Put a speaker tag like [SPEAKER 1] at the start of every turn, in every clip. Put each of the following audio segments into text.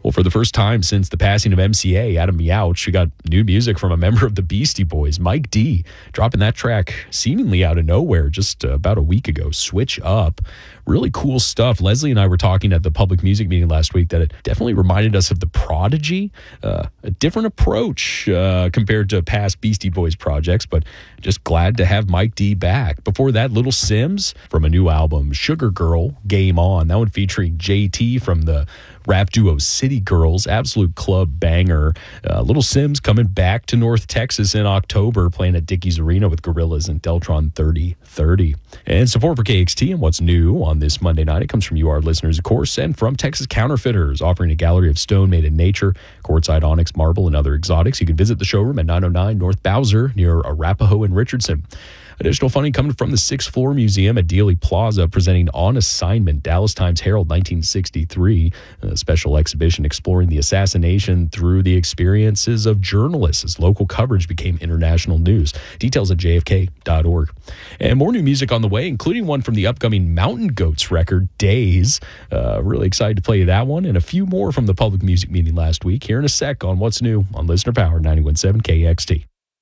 [SPEAKER 1] Well, for the first time since the passing of MCA, Adam Yauch, we got new music from a member of the Beastie Boys, Mike D, dropping that track seemingly out of nowhere just about a week ago, Switch Up. Really cool stuff. Leslie and I were talking at the public music meeting last week that it definitely reminded us of The Prodigy, a different approach compared to past Beastie Boys projects, but just glad to have Mike D back. Before that, Little Sims from a new album, Sugar Girl, Game On. That one featuring JT from the rap duo City Girls, absolute club banger. Little Sims coming back to North Texas in October, playing at Dickies Arena with Gorillaz and Deltron 3030. And support for KXT and what's new on this Monday night, it comes from you, our listeners, of course, and from Texas Counterfeiters, offering a gallery of stone made in nature, quartzite, onyx, marble, and other exotics. You can visit the showroom at 909 North Bowser near Arapahoe and Richardson. Additional funding coming from the Sixth Floor Museum at Dealey Plaza, presenting On Assignment, Dallas Times Herald 1963, a special exhibition exploring the assassination through the experiences of journalists as local coverage became international news. Details at jfk.org. And more new music on the way, including one from the upcoming Mountain Goats record, Days. Really excited to play you that one, and a few more from the public music meeting last week. Here in a sec on What's New on Listener Power 91.7 KXT.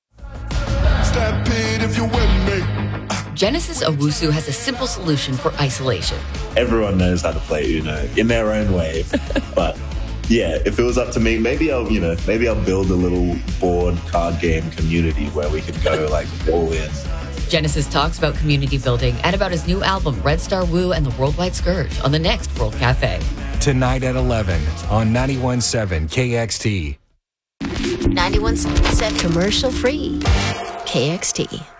[SPEAKER 2] If you're with me.
[SPEAKER 3] Genesis Owusu has a simple solution for isolation.
[SPEAKER 4] Everyone knows how to play Uno in their own way. But yeah, if it was up to me, maybe I'll build a little board card game community where we could go like all in.
[SPEAKER 3] Genesis talks about community building and about his new album, Red Star Woo and the Worldwide Scourge, on the next World Cafe.
[SPEAKER 5] Tonight at 11 on 91.7 KXT.
[SPEAKER 6] 91.7 commercial free KXT.